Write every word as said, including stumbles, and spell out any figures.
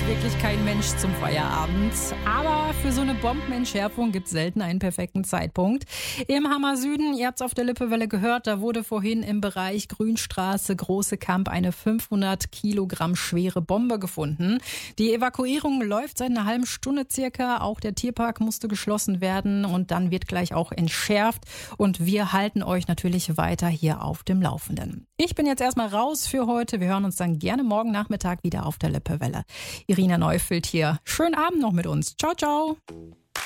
wirklich kein Mensch zum Feierabend. Aber für so eine Bombenentschärfung gibt es selten einen perfekten Zeitpunkt. Im Hammer Süden, ihr habt es auf der Lippewelle gehört, da wurde vorhin im Bereich Grünstraße, Große Kamp, eine fünfhundert Kilogramm schwere Bombe gefunden. Die Evakuierung läuft seit einer halben Stunde circa. Auch der Tierpark musste geschlossen werden und dann wird gleich auch entschärft. Und wir halten euch natürlich weiter hier auf dem Laufenden. Ich bin jetzt erstmal raus für heute. Wir hören uns dann gerne morgen Nachmittag wieder auf der Lippewelle. Irina Neufeld hier. Schönen Abend noch mit uns. Ciao, ciao.